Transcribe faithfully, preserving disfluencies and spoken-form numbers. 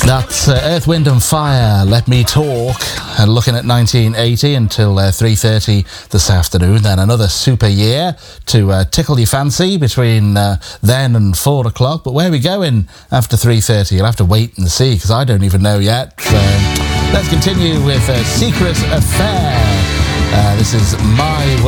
That's uh, Earth, Wind and Fire, Let Me Talk. And looking at nineteen eighty until uh, three thirty this afternoon. Then another super year to uh, tickle your fancy between uh, then and four o'clock. But where are we going after three thirty? You'll have to wait and see, because I don't even know yet. Um, let's continue with uh, Secret Affair. Uh, this is My World.